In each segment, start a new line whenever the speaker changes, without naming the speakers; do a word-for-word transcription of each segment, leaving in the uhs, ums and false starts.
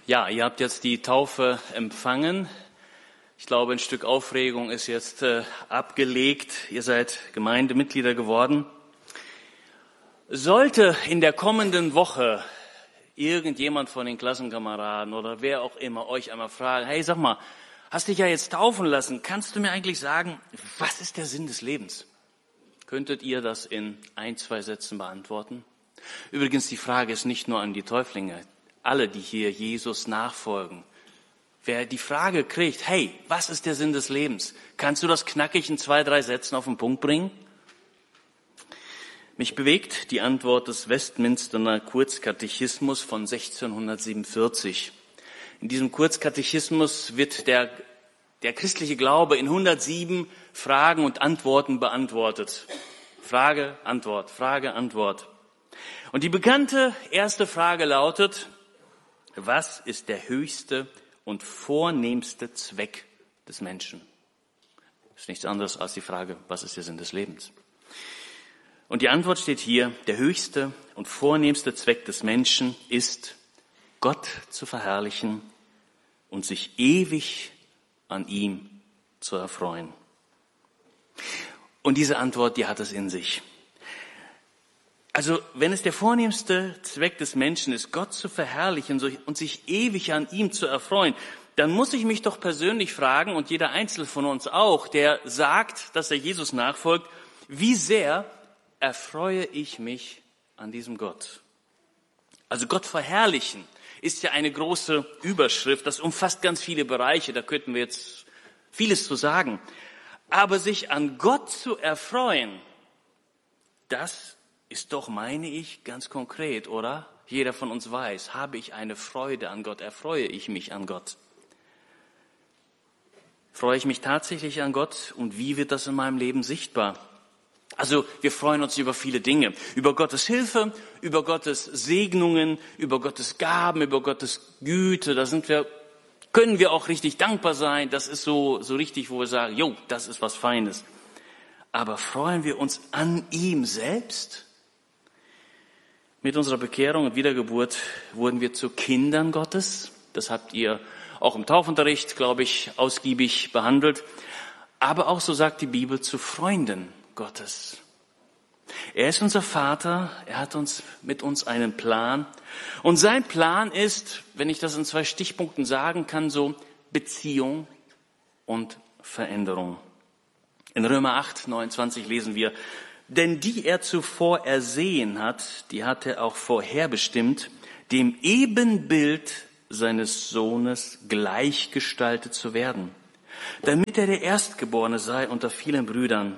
Ja, ihr habt jetzt die Taufe empfangen. Ich glaube, ein Stück Aufregung ist jetzt äh, abgelegt. Ihr seid Gemeindemitglieder geworden. Sollte in der kommenden Woche irgendjemand von den Klassenkameraden oder wer auch immer euch einmal fragen, hey, sag mal, hast dich ja jetzt taufen lassen, kannst du mir eigentlich sagen, was ist der Sinn des Lebens? Könntet ihr das in ein, zwei Sätzen beantworten? Übrigens, die Frage ist nicht nur an die Täuflinge. Alle, die hier Jesus nachfolgen. Wer die Frage kriegt, hey, was ist der Sinn des Lebens? Kannst du das knackig in zwei, drei Sätzen auf den Punkt bringen? Mich bewegt die Antwort des Westminsterer Kurzkatechismus von sechzehnhundertsiebenundvierzig. In diesem Kurzkatechismus wird der, der christliche Glaube in hundertsieben Fragen und Antworten beantwortet. Frage, Antwort, Frage, Antwort. Und die bekannte erste Frage lautet, was ist der höchste und vornehmste Zweck des Menschen? Das ist nichts anderes als die Frage, was ist der Sinn des Lebens? Und die Antwort steht hier, der höchste und vornehmste Zweck des Menschen ist, Gott zu verherrlichen und sich ewig an ihm zu erfreuen. Und diese Antwort, die hat es in sich. Also, wenn es der vornehmste Zweck des Menschen ist, Gott zu verherrlichen und sich ewig an ihm zu erfreuen, dann muss ich mich doch persönlich fragen, und jeder Einzelne von uns auch, der sagt, dass er Jesus nachfolgt, wie sehr erfreue ich mich an diesem Gott? Also Gott verherrlichen ist ja eine große Überschrift, das umfasst ganz viele Bereiche, da könnten wir jetzt vieles zu sagen. Aber sich an Gott zu erfreuen, das ist doch, meine ich, ganz konkret, oder? Jeder von uns weiß, habe ich eine Freude an Gott, erfreue ich mich an Gott? Freue ich mich tatsächlich an Gott und wie wird das in meinem Leben sichtbar? Also wir freuen uns über viele Dinge, über Gottes Hilfe, über Gottes Segnungen, über Gottes Gaben, über Gottes Güte, da sind wir, können wir auch richtig dankbar sein, das ist so, so richtig, wo wir sagen, jo, das ist was Feines. Aber freuen wir uns an ihm selbst? Mit unserer Bekehrung und Wiedergeburt wurden wir zu Kindern Gottes. Das habt ihr auch im Taufunterricht, glaube ich, ausgiebig behandelt. Aber auch, so sagt die Bibel, zu Freunden Gottes. Er ist unser Vater, er hat uns mit uns einen Plan. Und sein Plan ist, wenn ich das in zwei Stichpunkten sagen kann, so Beziehung und Veränderung. In Römer acht, neunundzwanzig lesen wir, denn die er zuvor ersehen hat, die hat er auch vorherbestimmt, dem Ebenbild seines Sohnes gleichgestaltet zu werden, damit er der Erstgeborene sei unter vielen Brüdern.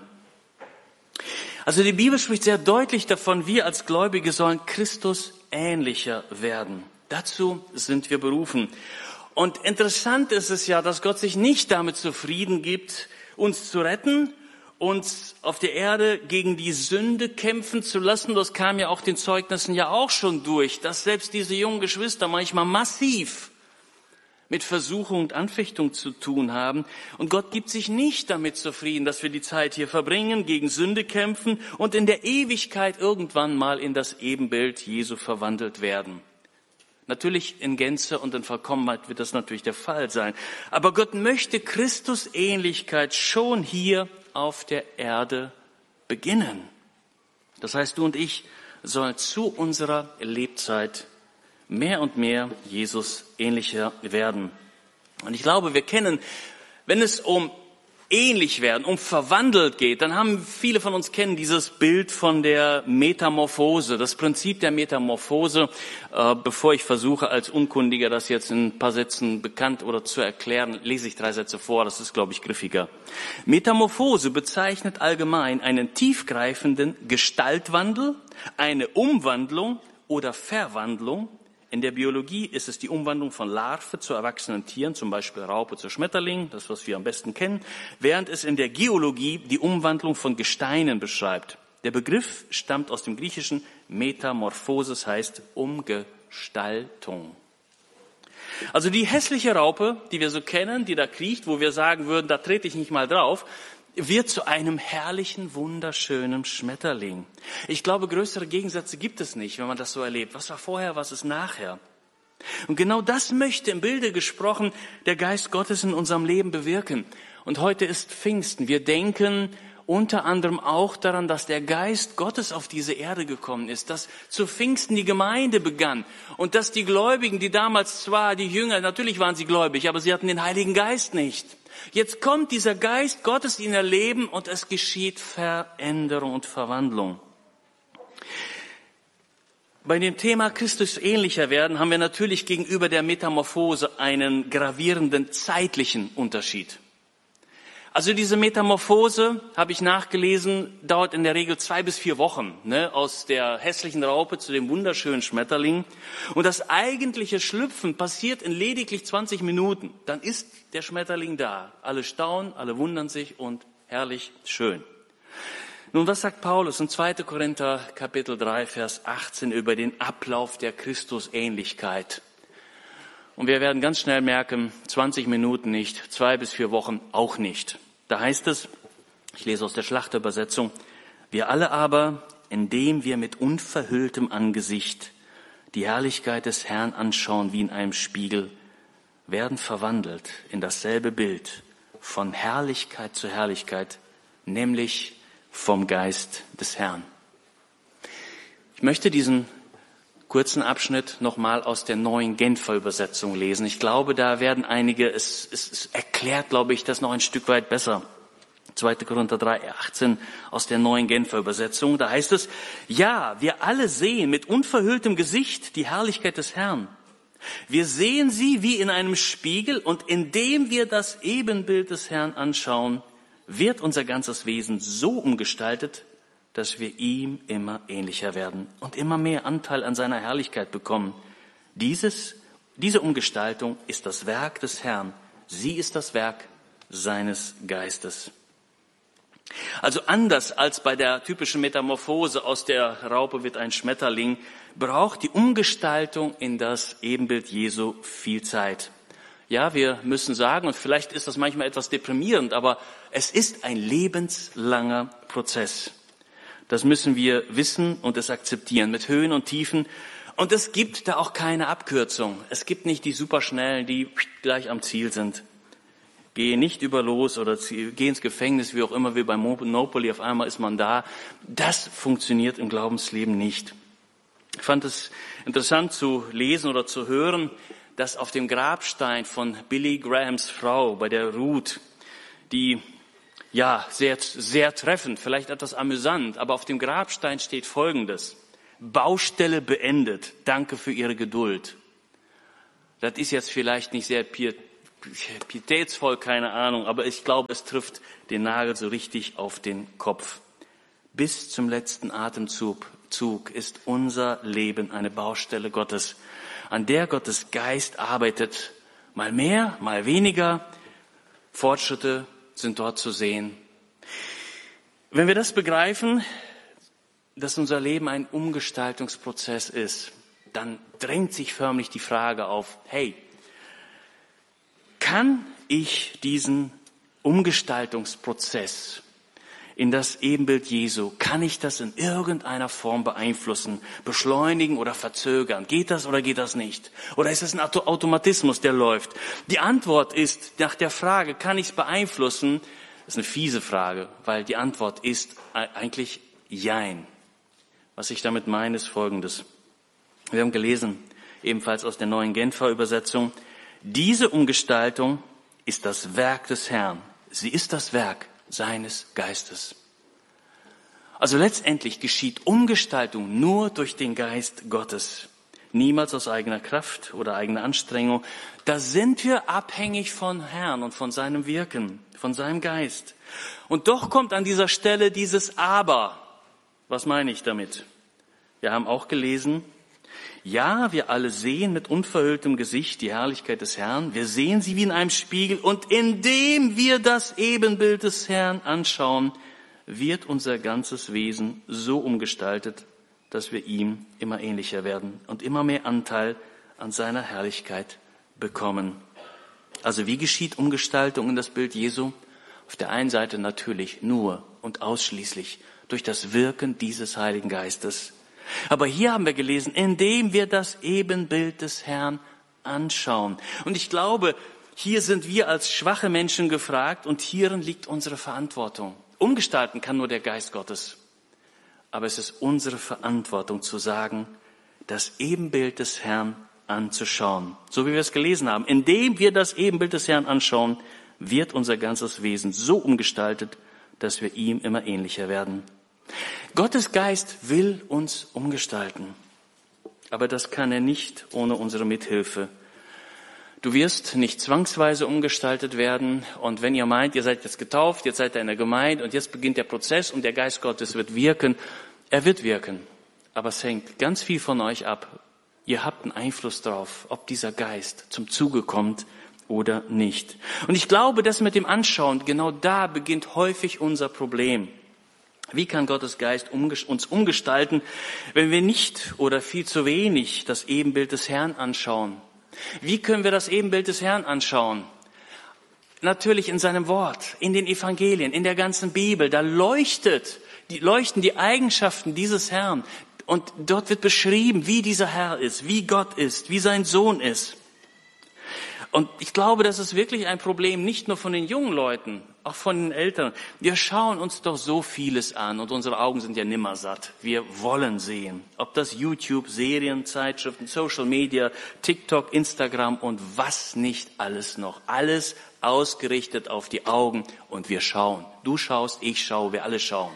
Also die Bibel spricht sehr deutlich davon, wir als Gläubige sollen Christus ähnlicher werden. Dazu sind wir berufen. Und interessant ist es ja, dass Gott sich nicht damit zufrieden gibt, uns zu retten, uns auf der Erde gegen die Sünde kämpfen zu lassen. Das kam ja auch den Zeugnissen ja auch schon durch, dass selbst diese jungen Geschwister manchmal massiv mit Versuchung und Anfechtung zu tun haben. Und Gott gibt sich nicht damit zufrieden, dass wir die Zeit hier verbringen, gegen Sünde kämpfen und in der Ewigkeit irgendwann mal in das Ebenbild Jesu verwandelt werden. Natürlich in Gänze und in Vollkommenheit wird das natürlich der Fall sein. Aber Gott möchte Christusähnlichkeit schon hier auf der Erde beginnen. Das heißt, du und ich sollen zu unserer Lebzeit mehr und mehr Jesus ähnlicher werden. Und ich glaube, wir kennen, wenn es um ähnlich werden, um verwandelt geht, dann haben viele von uns kennen dieses Bild von der Metamorphose, das Prinzip der Metamorphose. Äh, bevor ich versuche, als Unkundiger das jetzt in ein paar Sätzen bekannt oder zu erklären, lese ich drei Sätze vor, das ist, glaube ich, griffiger. Metamorphose bezeichnet allgemein einen tiefgreifenden Gestaltwandel, eine Umwandlung oder Verwandlung. In der Biologie ist es die Umwandlung von Larve zu erwachsenen Tieren, zum Beispiel Raupe zu Schmetterling, das, was wir am besten kennen, während es in der Geologie die Umwandlung von Gesteinen beschreibt. Der Begriff stammt aus dem griechischen Metamorphosis, heißt Umgestaltung. Also die hässliche Raupe, die wir so kennen, die da kriecht, wo wir sagen würden, da trete ich nicht mal drauf, wird zu einem herrlichen, wunderschönen Schmetterling. Ich glaube, größere Gegensätze gibt es nicht, wenn man das so erlebt. Was war vorher, was ist nachher? Und genau das möchte im Bilde gesprochen der Geist Gottes in unserem Leben bewirken. Und heute ist Pfingsten. Wir denken unter anderem auch daran, dass der Geist Gottes auf diese Erde gekommen ist, dass zu Pfingsten die Gemeinde begann und dass die Gläubigen, die damals zwar die Jünger, natürlich waren sie gläubig, aber sie hatten den Heiligen Geist nicht. Jetzt kommt dieser Geist Gottes in ihr Leben und es geschieht Veränderung und Verwandlung. Bei dem Thema Christus ähnlicher werden haben wir natürlich gegenüber der Metamorphose einen gravierenden zeitlichen Unterschied. Also diese Metamorphose, habe ich nachgelesen, dauert in der Regel zwei bis vier Wochen, ne, aus der hässlichen Raupe zu dem wunderschönen Schmetterling. Und das eigentliche Schlüpfen passiert in lediglich zwanzig Minuten. Dann ist der Schmetterling da. Alle staunen, alle wundern sich und herrlich schön. Nun, was sagt Paulus in zweiter Korinther Kapitel drei, Vers achtzehn über den Ablauf der Christusähnlichkeit? Und wir werden ganz schnell merken, zwanzig Minuten nicht, zwei bis vier Wochen auch nicht. Da heißt es, ich lese aus der Schlachterübersetzung, wir alle aber, indem wir mit unverhülltem Angesicht die Herrlichkeit des Herrn anschauen wie in einem Spiegel, werden verwandelt in dasselbe Bild von Herrlichkeit zu Herrlichkeit, nämlich vom Geist des Herrn. Ich möchte diesen kurzen Abschnitt nochmal aus der neuen Genfer Übersetzung lesen. Ich glaube, da werden einige, es, es, es erklärt, glaube ich, das noch ein Stück weit besser. zweiter Korinther drei, achtzehn aus der neuen Genfer Übersetzung. Da heißt es, ja, wir alle sehen mit unverhülltem Gesicht die Herrlichkeit des Herrn. Wir sehen sie wie in einem Spiegel und indem wir das Ebenbild des Herrn anschauen, wird unser ganzes Wesen so umgestaltet, dass wir ihm immer ähnlicher werden und immer mehr Anteil an seiner Herrlichkeit bekommen. Dieses, diese Umgestaltung ist das Werk des Herrn. Sie ist das Werk seines Geistes. Also anders als bei der typischen Metamorphose, aus der Raupe wird ein Schmetterling, braucht die Umgestaltung in das Ebenbild Jesu viel Zeit. Ja, wir müssen sagen, und vielleicht ist das manchmal etwas deprimierend, aber es ist ein lebenslanger Prozess. Das müssen wir wissen und es akzeptieren, mit Höhen und Tiefen. Und es gibt da auch keine Abkürzung. Es gibt nicht die Superschnellen, die gleich am Ziel sind. Geh nicht über los oder geh ins Gefängnis, wie auch immer, wie bei Monopoly, auf einmal ist man da. Das funktioniert im Glaubensleben nicht. Ich fand es interessant zu lesen oder zu hören, dass auf dem Grabstein von Billy Grahams Frau, bei der Ruth, die ja, sehr, sehr treffend, vielleicht etwas amüsant, aber auf dem Grabstein steht Folgendes. Baustelle beendet. Danke für Ihre Geduld. Das ist jetzt vielleicht nicht sehr pietätsvoll, keine Ahnung, aber ich glaube, es trifft den Nagel so richtig auf den Kopf. Bis zum letzten Atemzug ist unser Leben eine Baustelle Gottes, an der Gottes Geist arbeitet. Mal mehr, mal weniger. Fortschritte sind dort zu sehen. Wenn wir das begreifen, dass unser Leben ein Umgestaltungsprozess ist, dann drängt sich förmlich die Frage auf, hey, kann ich diesen Umgestaltungsprozess in das Ebenbild Jesu, kann ich das in irgendeiner Form beeinflussen, beschleunigen oder verzögern? Geht das oder geht das nicht? Oder ist es ein Automatismus, der läuft? Die Antwort ist, nach der Frage, kann ich es beeinflussen? Das ist eine fiese Frage, weil die Antwort ist eigentlich Jein. Was ich damit meine, ist Folgendes. Wir haben gelesen, ebenfalls aus der neuen Genfer Übersetzung, diese Umgestaltung ist das Werk des Herrn. Sie ist das Werk seines Geistes. Also letztendlich geschieht Umgestaltung nur durch den Geist Gottes. Niemals aus eigener Kraft oder eigener Anstrengung. Da sind wir abhängig von Herrn und von seinem Wirken, von seinem Geist. Und doch kommt an dieser Stelle dieses Aber. Was meine ich damit? Wir haben auch gelesen, ja, wir alle sehen mit unverhülltem Gesicht die Herrlichkeit des Herrn. Wir sehen sie wie in einem Spiegel. Und indem wir das Ebenbild des Herrn anschauen, wird unser ganzes Wesen so umgestaltet, dass wir ihm immer ähnlicher werden und immer mehr Anteil an seiner Herrlichkeit bekommen. Also wie geschieht Umgestaltung in das Bild Jesu? Auf der einen Seite natürlich nur und ausschließlich durch das Wirken dieses Heiligen Geistes. Aber hier haben wir gelesen, indem wir das Ebenbild des Herrn anschauen. Und ich glaube, hier sind wir als schwache Menschen gefragt und hierin liegt unsere Verantwortung. Umgestalten kann nur der Geist Gottes. Aber es ist unsere Verantwortung zu sagen, das Ebenbild des Herrn anzuschauen. So wie wir es gelesen haben. Indem wir das Ebenbild des Herrn anschauen, wird unser ganzes Wesen so umgestaltet, dass wir ihm immer ähnlicher werden. Gottes Geist will uns umgestalten. Aber das kann er nicht ohne unsere Mithilfe. Du wirst nicht zwangsweise umgestaltet werden. Und wenn ihr meint, ihr seid jetzt getauft, jetzt seid ihr in der Gemeinde und jetzt beginnt der Prozess und der Geist Gottes wird wirken, er wird wirken. Aber es hängt ganz viel von euch ab. Ihr habt einen Einfluss darauf, ob dieser Geist zum Zuge kommt oder nicht. Und ich glaube, dass mit dem Anschauen, genau da beginnt häufig unser Problem. Wie kann Gottes Geist uns umgestalten, wenn wir nicht oder viel zu wenig das Ebenbild des Herrn anschauen? Wie können wir das Ebenbild des Herrn anschauen? Natürlich in seinem Wort, in den Evangelien, in der ganzen Bibel. Da leuchtet, die, leuchten die Eigenschaften dieses Herrn. Und dort wird beschrieben, wie dieser Herr ist, wie Gott ist, wie sein Sohn ist. Und ich glaube, das ist wirklich ein Problem, nicht nur von den jungen Leuten, auch von den Eltern. Wir schauen uns doch so vieles an und unsere Augen sind ja nimmer satt. Wir wollen sehen, ob das YouTube, Serien, Zeitschriften, Social Media, TikTok, Instagram und was nicht alles noch. Alles ausgerichtet auf die Augen und wir schauen. Du schaust, ich schaue, wir alle schauen.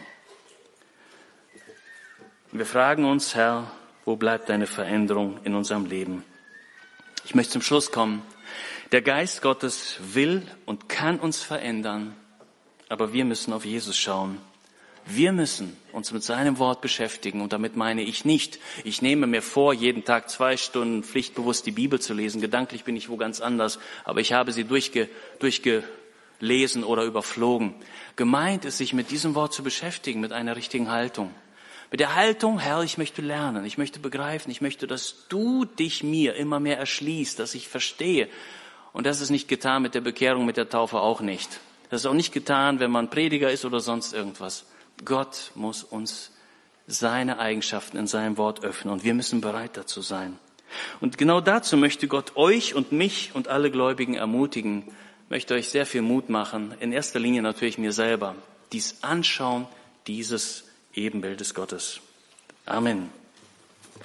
Wir fragen uns, Herr, wo bleibt deine Veränderung in unserem Leben? Ich möchte zum Schluss kommen. Der Geist Gottes will und kann uns verändern, aber wir müssen auf Jesus schauen. Wir müssen uns mit seinem Wort beschäftigen und damit meine ich nicht, ich nehme mir vor, jeden Tag zwei Stunden pflichtbewusst die Bibel zu lesen. Gedanklich bin ich wo ganz anders, aber ich habe sie durchge, durchgelesen oder überflogen. Gemeint ist, sich mit diesem Wort zu beschäftigen, mit einer richtigen Haltung. Mit der Haltung, Herr, ich möchte lernen, ich möchte begreifen, ich möchte, dass du dich mir immer mehr erschließt, dass ich verstehe. Und das ist nicht getan mit der Bekehrung, mit der Taufe auch nicht. Das ist auch nicht getan, wenn man Prediger ist oder sonst irgendwas. Gott muss uns seine Eigenschaften in seinem Wort öffnen und wir müssen bereit dazu sein. Und genau dazu möchte Gott euch und mich und alle Gläubigen ermutigen, möchte euch sehr viel Mut machen, in erster Linie natürlich mir selber, dies Anschauen dieses Ebenbildes Gottes. Amen.